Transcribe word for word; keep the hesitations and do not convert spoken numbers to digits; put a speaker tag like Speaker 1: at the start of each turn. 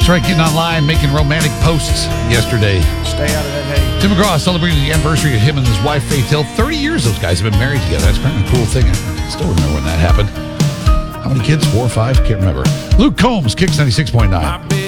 Speaker 1: That's right, getting online, making romantic posts yesterday.
Speaker 2: Stay out of that hay.
Speaker 1: Tim McGraw celebrating the anniversary of him and his wife, Faith Hill. thirty years those guys have been married together. That's kind of a cool thing. I still remember when that happened. How many kids? Four or five? Can't remember. Luke Combs, Kicks ninety-six point nine.